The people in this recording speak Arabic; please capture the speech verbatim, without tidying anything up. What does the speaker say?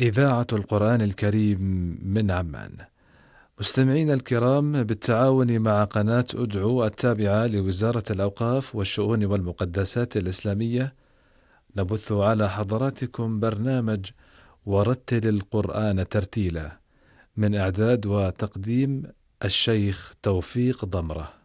إذاعة القرآن الكريم من عمان. مستمعينا الكرام، بالتعاون مع قناة أدعو التابعة لوزارة الأوقاف والشؤون والمقدسات الإسلامية، نبث على حضراتكم برنامج ورتل القرآن ترتيلا، من إعداد وتقديم الشيخ توفيق ضمرة.